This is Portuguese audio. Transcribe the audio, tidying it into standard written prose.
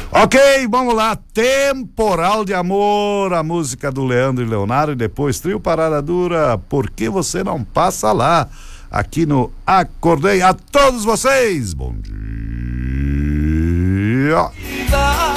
Ok, vamos lá, Temporal de Amor, a música do Leandro e Leonardo, e depois Trio Parada Dura, Por que você não passa lá? Aqui no Acordei. A todos vocês, bom dia.